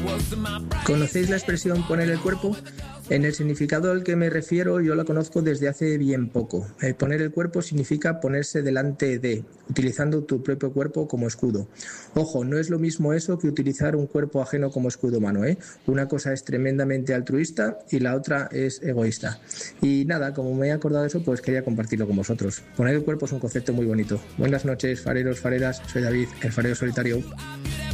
¿Conocéis la expresión poner el cuerpo? En el significado al que me refiero yo la conozco desde hace bien poco. Poner el cuerpo significa ponerse delante de, utilizando tu propio cuerpo como escudo. Ojo, no es lo mismo eso que utilizar un cuerpo ajeno como escudo humano, ¿eh? Una cosa es tremendamente altruista y la otra es egoísta. Y nada, como me he acordado de eso, pues quería compartirlo con vosotros. Poner el cuerpo es un concepto muy bonito. Buenas noches, fareros, fareras. Soy David, el farero solitario.